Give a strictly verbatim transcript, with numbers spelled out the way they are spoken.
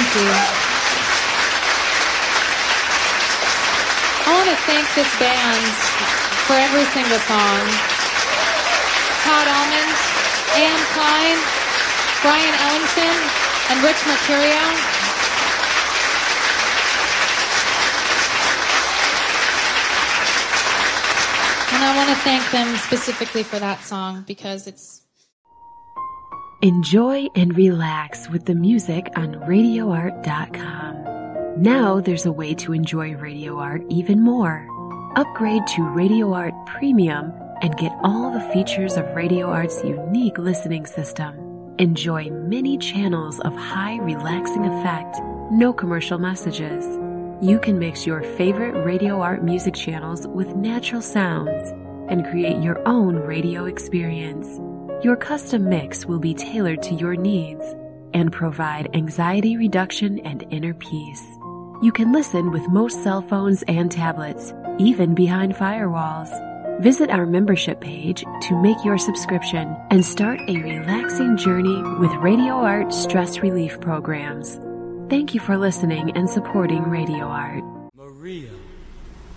you. I want to thank this band for every single song. Todd Almond, Ann Klein, Brian Ellenson, and Rich Mercurio. And I want to thank them specifically for that song because it's... Enjoy and relax with the music on radio art dot com. Now there's a way to enjoy Radio Art even more. Upgrade to Radio Art Premium and get all the features of Radio Art's unique listening system. Enjoy many channels of high relaxing effect, no commercial messages. You can mix your favorite Radio Art music channels with natural sounds and create your own radio experience. Your custom mix will be tailored to your needs and provide anxiety reduction and inner peace. You can listen with most cell phones and tablets, even behind firewalls. Visit our membership page to make your subscription and start a relaxing journey with Radio Art stress relief programs. Thank you for listening and supporting Radio Art. Maria.